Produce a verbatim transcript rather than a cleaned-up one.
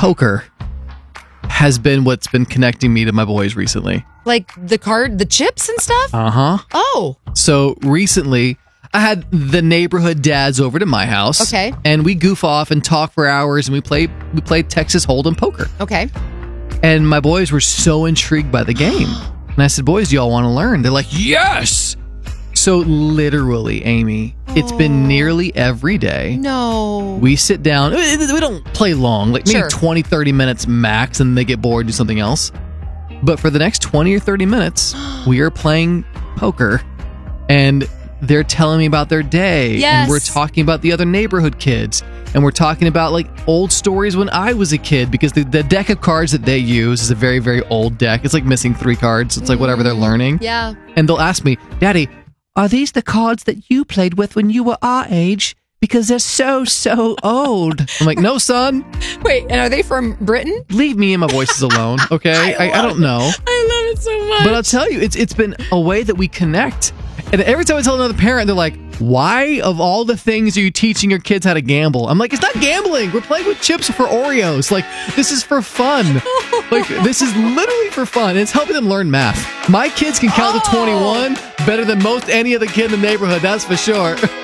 poker has been what's been connecting me to my boys recently. Like the card, the chips and stuff? Uh-huh. Oh. So recently, I had the neighborhood dads over to my house. Okay. And we goof off and talk for hours, and we play we play Texas Hold'em poker. Okay. And my boys were so intrigued by the game. And I said, boys, do y'all want to learn? They're like, yes! So literally, Amy, it's been nearly every day. No. We sit down. We we don't play long, like maybe Sure. twenty, thirty minutes max, and they get bored, do something else. But for the next twenty or thirty minutes, we are playing poker, and they're telling me about their day. Yes. And we're talking about the other neighborhood kids. And we're talking about like old stories when I was a kid, because the, the deck of cards that they use is a very, very old deck. It's like missing three cards. It's like whatever they're learning. Yeah. And they'll ask me, Daddy, are these the cards that you played with when you were our age? Because they're so, so old. I'm like, no, son. Wait, and are they from Britain? Leave me and my voices alone, okay? I, I, I don't know. I love it so much. But I'll tell you, it's it's been a way that we connect. And every time I tell another parent, they're like, why of all the things are you teaching your kids how to gamble? I'm like, it's not gambling. We're playing with chips for Oreos. Like, this is for fun. Like, this is literally for fun. And it's helping them learn math. My kids can count Oh. to twenty-one better than most any other kid in the neighborhood, that's for sure.